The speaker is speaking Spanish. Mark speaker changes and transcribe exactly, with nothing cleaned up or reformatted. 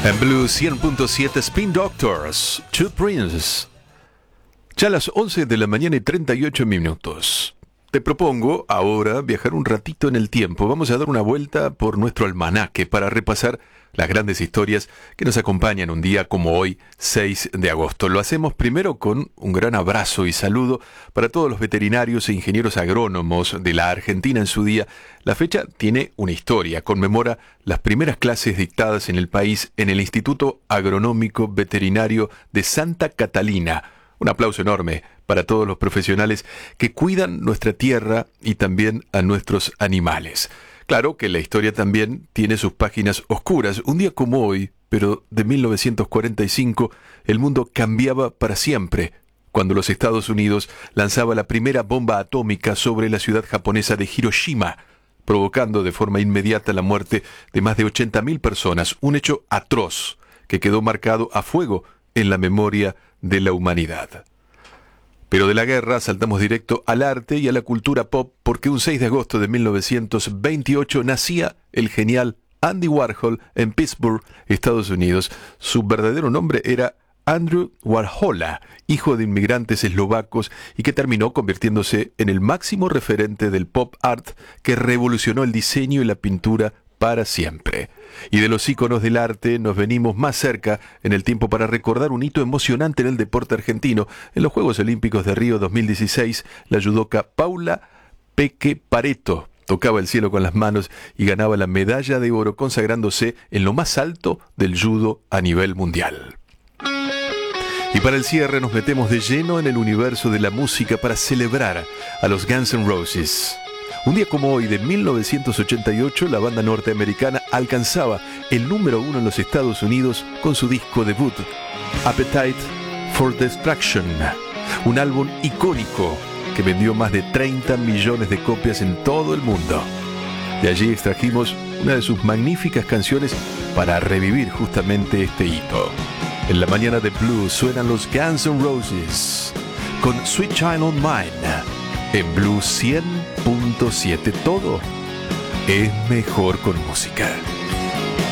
Speaker 1: En Blue cien punto siete, Spin Doctors, Two Princes. Ya a las once de la mañana y treinta y ocho minutos. Te propongo ahora viajar un ratito en el tiempo. Vamos a dar una vuelta por nuestro almanaque para repasar las grandes historias que nos acompañan un día como hoy, seis de agosto. Lo hacemos primero con un gran abrazo y saludo para todos los veterinarios e ingenieros agrónomos de la Argentina en su día. La fecha tiene una historia, conmemora las primeras clases dictadas en el país en el Instituto Agronómico Veterinario de Santa Catalina. Un aplauso enorme para todos los profesionales que cuidan nuestra tierra y también a nuestros animales. Claro que la historia también tiene sus páginas oscuras. Un día como hoy, pero de mil novecientos cuarenta y cinco, el mundo cambiaba para siempre, cuando los Estados Unidos lanzaba la primera bomba atómica sobre la ciudad japonesa de Hiroshima, provocando de forma inmediata la muerte de más de ochenta mil personas, un hecho atroz que quedó marcado a fuego en la memoria de la humanidad. Pero de la guerra saltamos directo al arte y a la cultura pop, porque un seis de agosto de mil novecientos veintiocho nacía el genial Andy Warhol en Pittsburgh, Estados Unidos. Su verdadero nombre era Andrew Warhola, hijo de inmigrantes eslovacos y que terminó convirtiéndose en el máximo referente del pop art que revolucionó el diseño y la pintura para siempre. Y de los íconos del arte nos venimos más cerca en el tiempo para recordar un hito emocionante en el deporte argentino. En los Juegos Olímpicos de Río dos mil dieciséis, la judoka Paula Peque Pareto tocaba el cielo con las manos y ganaba la medalla de oro, consagrándose en lo más alto del judo a nivel mundial. Y para el cierre nos metemos de lleno en el universo de la música para celebrar a los Guns N' Roses. Un día como hoy de mil novecientos ochenta y ocho, la banda norteamericana alcanzaba el número uno en los Estados Unidos con su disco debut, Appetite for Destruction, un álbum icónico que vendió más de treinta millones de copias en todo el mundo. De allí extrajimos una de sus magníficas canciones para revivir justamente este hito. En la mañana de Blue suenan los Guns N' Roses con Sweet Child O' Mine. En Blue cien punto siete todo es mejor con música.